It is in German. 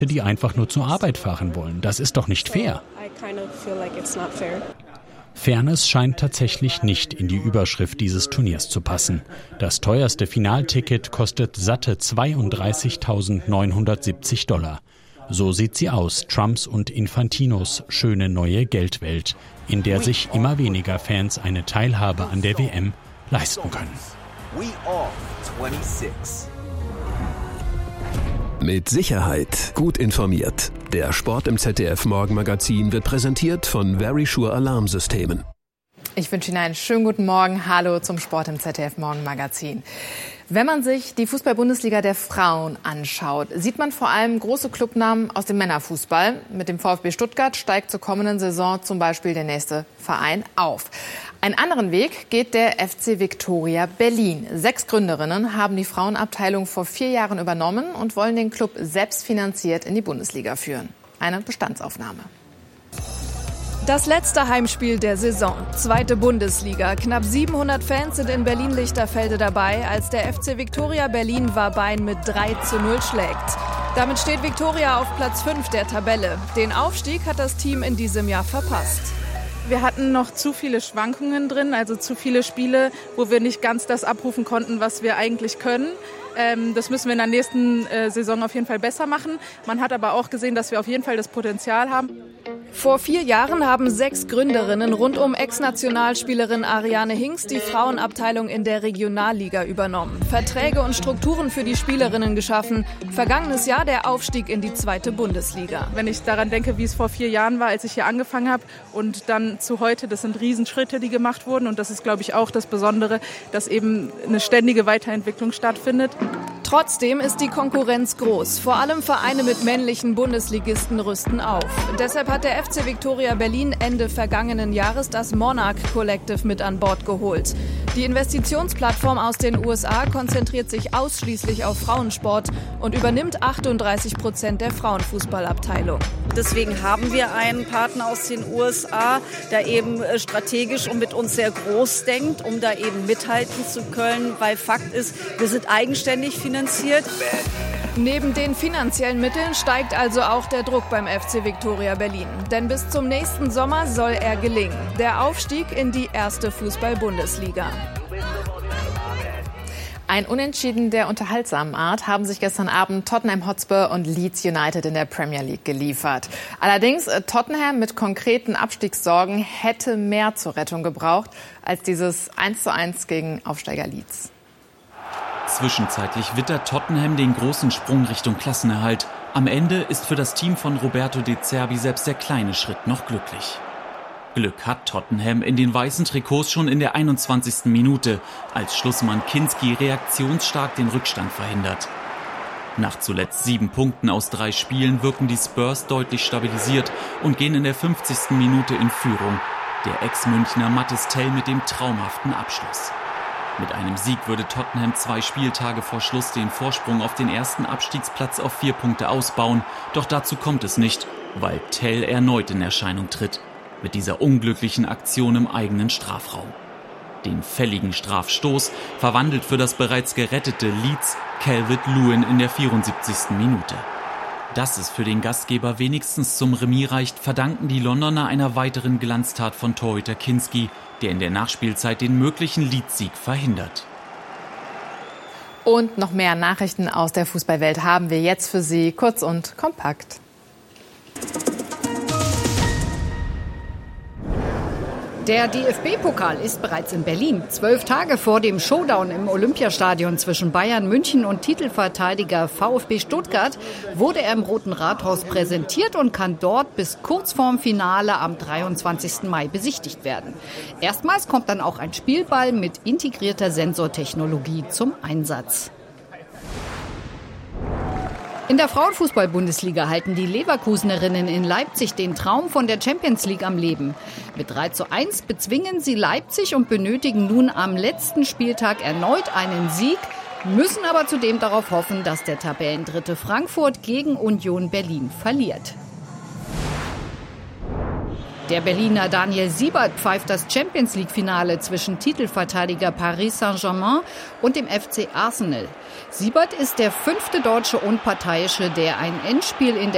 die einfach nur zur Arbeit fahren wollen. Das ist doch nicht fair. Fairness scheint tatsächlich nicht in die Überschrift dieses Turniers zu passen. Das teuerste Finalticket kostet satte $32.970. So sieht sie aus, Trumps und Infantinos schöne neue Geldwelt, in der sich immer weniger Fans eine Teilhabe an der WM leisten können. Mit Sicherheit gut informiert. Der Sport im ZDF Morgenmagazin wird präsentiert von Verisure Alarmsystemen. Ich wünsche Ihnen einen schönen guten Morgen. Hallo zum Sport im ZDF Morgenmagazin. Wenn man sich die Fußball-Bundesliga der Frauen anschaut, sieht man vor allem große Clubnamen aus dem Männerfußball. Mit dem VfB Stuttgart steigt zur kommenden Saison zum Beispiel der nächste Verein auf. Einen anderen Weg geht der FC Viktoria Berlin. 6 Gründerinnen haben die Frauenabteilung vor 4 Jahren übernommen und wollen den Club selbst finanziert in die Bundesliga führen. Eine Bestandsaufnahme. Das letzte Heimspiel der Saison. 2. Bundesliga. Knapp 700 Fans sind in Berlin-Lichterfelde dabei, als der FC Viktoria Berlin Warbein mit 3:0 schlägt. Damit steht Viktoria auf Platz 5 der Tabelle. Den Aufstieg hat das Team in diesem Jahr verpasst. Wir hatten noch zu viele Schwankungen drin, also zu viele Spiele, wo wir nicht ganz das abrufen konnten, was wir eigentlich können. Das müssen wir in der nächsten Saison auf jeden Fall besser machen. Man hat aber auch gesehen, dass wir auf jeden Fall das Potenzial haben. Vor 4 Jahren haben 6 Gründerinnen rund um Ex-Nationalspielerin Ariane Hinks die Frauenabteilung in der Regionalliga übernommen. Verträge und Strukturen für die Spielerinnen geschaffen. Vergangenes Jahr der Aufstieg in die 2. Bundesliga. Wenn ich daran denke, wie es vor 4 Jahren war, als ich hier angefangen habe und dann zu heute, das sind Riesenschritte, die gemacht wurden. Und das ist, glaube ich, auch das Besondere, dass eben eine ständige Weiterentwicklung stattfindet. Trotzdem ist die Konkurrenz groß. Vor allem Vereine mit männlichen Bundesligisten rüsten auf. Deshalb hat der FC Viktoria Berlin Ende vergangenen Jahres das Monarch Collective mit an Bord geholt. Die Investitionsplattform aus den USA konzentriert sich ausschließlich auf Frauensport und übernimmt 38% der Frauenfußballabteilung. Deswegen haben wir einen Partner aus den USA, der eben strategisch und mit uns sehr groß denkt, um da eben mithalten zu können, weil Fakt ist, wir sind eigenständig finanziert. Neben den finanziellen Mitteln steigt also auch der Druck beim FC Viktoria Berlin. Denn bis zum nächsten Sommer soll er gelingen. Der Aufstieg in die 1. Fußball-Bundesliga. Ein Unentschieden der unterhaltsamen Art haben sich gestern Abend Tottenham Hotspur und Leeds United in der Premier League geliefert. Allerdings, Tottenham mit konkreten Abstiegssorgen hätte mehr zur Rettung gebraucht als dieses 1:1 gegen Aufsteiger Leeds. Zwischenzeitlich wittert Tottenham den großen Sprung Richtung Klassenerhalt. Am Ende ist für das Team von Roberto De Zerbi selbst der kleine Schritt noch glücklich. Glück hat Tottenham in den weißen Trikots schon in der 21. Minute, als Schlussmann Kinski reaktionsstark den Rückstand verhindert. Nach zuletzt 7 Punkten aus 3 Spielen wirken die Spurs deutlich stabilisiert und gehen in der 50. Minute in Führung. Der Ex-Münchner Mathys Tel mit dem traumhaften Abschluss. Mit einem Sieg würde Tottenham 2 Spieltage vor Schluss den Vorsprung auf den ersten Abstiegsplatz auf 4 Punkte ausbauen. Doch dazu kommt es nicht, weil Tel erneut in Erscheinung tritt. Mit dieser unglücklichen Aktion im eigenen Strafraum. Den fälligen Strafstoß verwandelt für das bereits gerettete Leeds Calvert-Lewin in der 74. Minute. Dass es für den Gastgeber wenigstens zum Remis reicht, verdanken die Londoner einer weiteren Glanztat von Torhüter Kinski, der in der Nachspielzeit den möglichen Leeds-Sieg verhindert. Und noch mehr Nachrichten aus der Fußballwelt haben wir jetzt für Sie, kurz und kompakt. Der DFB-Pokal ist bereits in Berlin. 12 Tage vor dem Showdown im Olympiastadion zwischen Bayern München und Titelverteidiger VfB Stuttgart wurde er im Roten Rathaus präsentiert und kann dort bis kurz vorm Finale am 23. Mai besichtigt werden. Erstmals kommt dann auch ein Spielball mit integrierter Sensortechnologie zum Einsatz. In der Frauenfußball-Bundesliga halten die Leverkusenerinnen in Leipzig den Traum von der Champions League am Leben. Mit 3:1 bezwingen sie Leipzig und benötigen nun am letzten Spieltag erneut einen Sieg, müssen aber zudem darauf hoffen, dass der Tabellendritte Frankfurt gegen Union Berlin verliert. Der Berliner Daniel Siebert pfeift das Champions-League-Finale zwischen Titelverteidiger Paris Saint-Germain und dem FC Arsenal. Siebert ist der 5. Deutsche Unparteiische, der ein Endspiel in der